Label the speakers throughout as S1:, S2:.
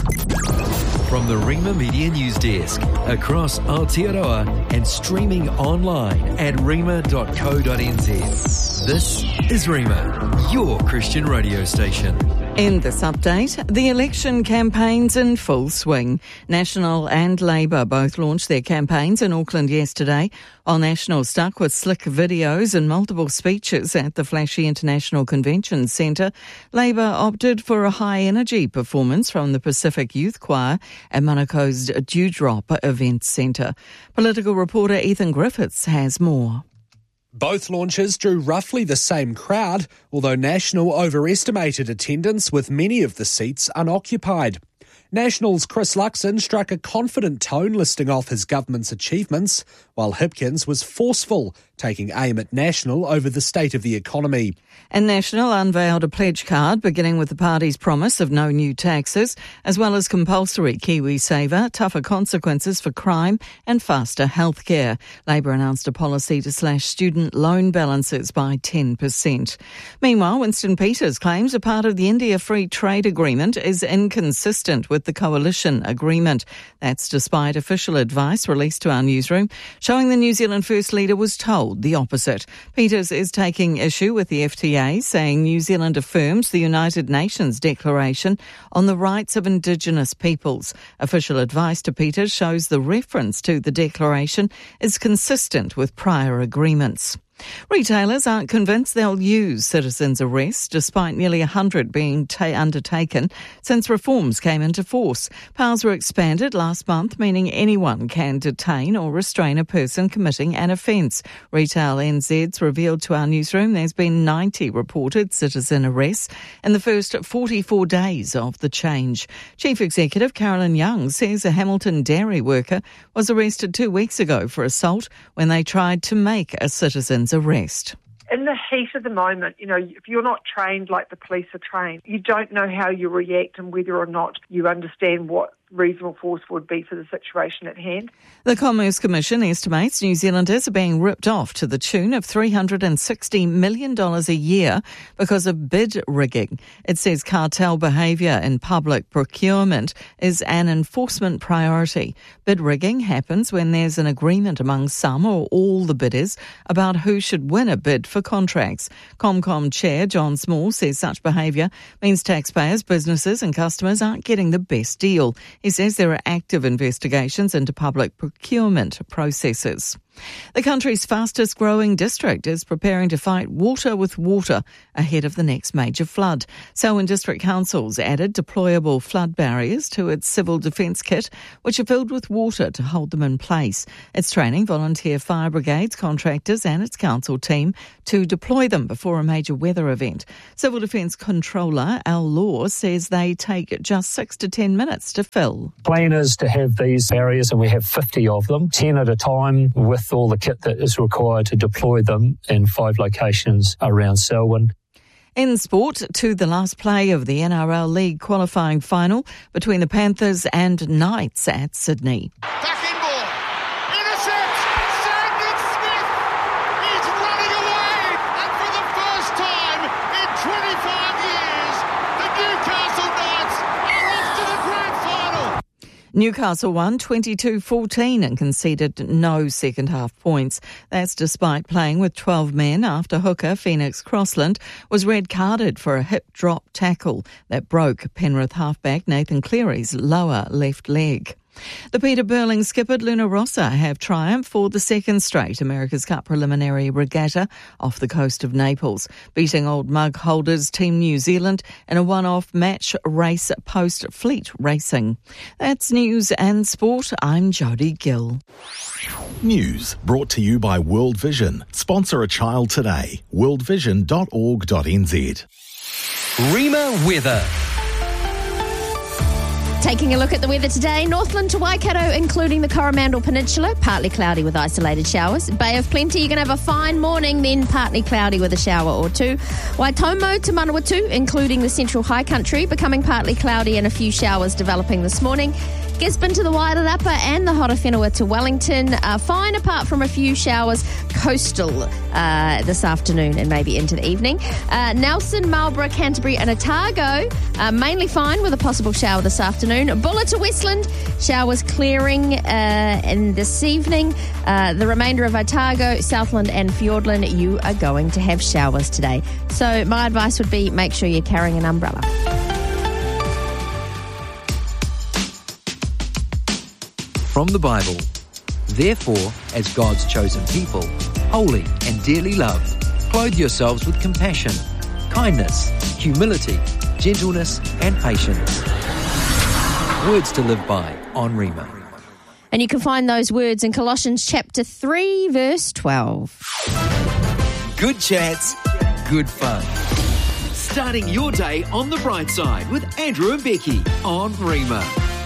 S1: From the Rima Media News Desk, across Aotearoa and streaming online at rima.co.nz. This is Rima, your Christian radio station.
S2: In this update, the election campaign's in full swing. National and Labour both launched their campaigns in Auckland yesterday, while National stuck with slick videos and multiple speeches at the flashy International Convention Centre. Labour opted for a high-energy performance from the Pacific Youth Choir at Manako's Dewdrop Event Centre. Political reporter Ethan Griffiths has more.
S3: Both launches drew roughly the same crowd, although National overestimated attendance with many of the seats unoccupied. National's Chris Luxon struck a confident tone listing off his government's achievements, while Hipkins was forceful, taking aim at National over the state of the economy.
S2: And National unveiled a pledge card beginning with the party's promise of no new taxes, as well as compulsory KiwiSaver, tougher consequences for crime and faster healthcare. Labour announced a policy to slash student loan balances by 10%. Meanwhile, Winston Peters claims a part of the India Free Trade Agreement is inconsistent with the coalition agreement. That's despite official advice released to our newsroom, showing the New Zealand First Leader was told the opposite. Peters is taking issue with the FTA, saying New Zealand affirms the United Nations Declaration on the Rights of Indigenous Peoples. Official advice to Peters shows the reference to the declaration is consistent with prior agreements. Retailers aren't convinced they'll use citizens' arrest, despite nearly 100 being undertaken since reforms came into force. Powers were expanded last month, meaning anyone can detain or restrain a person committing an offence. Retail NZ's revealed to our newsroom there's been 90 reported citizen arrests in the first 44 days of the change. Chief Executive Carolyn Young says a Hamilton dairy worker was arrested 2 weeks ago for assault when they tried to make a citizen's arrest.
S4: In the heat of the moment, if you're not trained like the police are trained, you don't know how you react and whether or not you understand what reasonable force would be for the situation at hand.
S2: The Commerce Commission estimates New Zealanders are being ripped off to the tune of $360 million a year because of bid rigging. It says cartel behaviour in public procurement is an enforcement priority. Bid rigging happens when there's an agreement among some or all the bidders about who should win a bid for contracts. Comcom Chair John Small says such behaviour means taxpayers, businesses and customers aren't getting the best deal. He says there are active investigations into public procurement processes. The country's fastest growing district is preparing to fight water with water ahead of the next major flood. Selwyn District Council's added deployable flood barriers to its civil defence kit, which are filled with water to hold them in place. It's training volunteer fire brigades, contractors and its council team to deploy them before a major weather event. Civil Defence Controller Al Law says they take just 6 to 10 minutes to fill.
S5: Plan is to have these barriers, and we have 50 of them, 10 at a time, with all the kit that is required to deploy them in 5 locations around Selwyn.
S2: In sport, to the last play of the NRL League qualifying final between the Panthers and Knights at Sydney.
S6: Back in ball. Intercept. Sandon Smith is running away. And for the first time in 25 years, the Newcastle Knights are off to the grand final.
S2: Newcastle won 22-14 and conceded no second-half points. That's despite playing with 12 men after hooker Phoenix Crossland was red-carded for a hip-drop tackle that broke Penrith halfback Nathan Cleary's lower left leg. The Peter Burling skippered Luna Rossa have triumphed for the second straight America's Cup preliminary regatta off the coast of Naples, beating old mug holders Team New Zealand in a one-off match race post-fleet racing. That's news and sport. I'm Jodie Gill.
S7: News brought to you by World Vision. Sponsor a child today. worldvision.org.nz.
S1: Rima weather.
S8: Taking a look at the weather today, Northland to Waikato, including the Coromandel Peninsula, partly cloudy with isolated showers. Bay of Plenty, you're going to have a fine morning, then partly cloudy with a shower or two. Waitomo to Manawatu, including the central high country, becoming partly cloudy and a few showers developing this morning. Gisborne to the Wairarapa and the Horowhenua to Wellington. Fine apart from a few showers coastal this afternoon and maybe into the evening. Nelson, Marlborough, Canterbury and Otago mainly fine with a possible shower this afternoon. Bulla to Westland, showers clearing in this evening. The remainder of Otago, Southland and Fiordland, you are going to have showers today. So my advice would be make sure you're carrying an umbrella.
S1: From the Bible. Therefore, as God's chosen people, holy and dearly loved, clothe yourselves with compassion, kindness, humility, gentleness and patience. Words to live by on Rhema.
S8: And you can find those words in Colossians chapter 3, verse 12.
S1: Good chats, good fun. Starting your day on the bright side with Andrew and Becky on Rhema.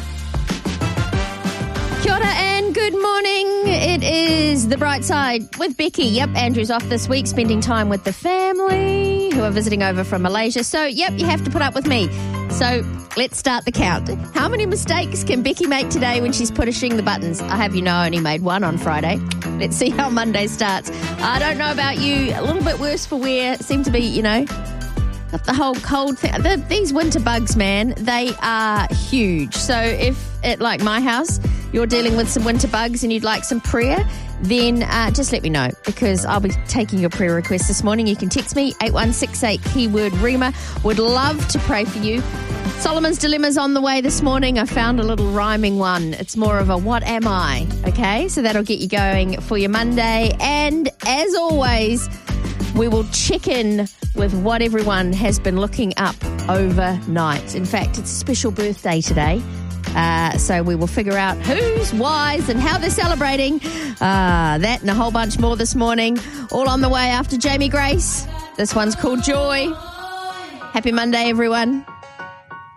S8: Kia ora and good morning. It is The Bright Side with Becky. Yep, Andrew's off this week spending time with the family who are visiting over from Malaysia. So, yep, you have to put up with me. So, let's start the count. How many mistakes can Becky make today when she's pushing the buttons? I have you know I only made one on Friday. Let's see how Monday starts. I don't know about you. A little bit worse for wear. Seem to be, got the whole cold thing. These winter bugs, man, they are huge. So if, like my house, you're dealing with some winter bugs and you'd like some prayer, then just let me know because I'll be taking your prayer request this morning. You can text me, 8168, keyword Rhema. Would love to pray for you. Solomon's Dilemma's on the way this morning. I found a little rhyming one. It's more of a what am I? Okay, so that'll get you going for your Monday. And as always, we will check in with what everyone has been looking up overnight. In fact, it's a special birthday today. So we will figure out who's wise and how they're celebrating. That and a whole bunch more this morning. All on the way after Jamie Grace. This one's called Joy. Happy Monday, everyone.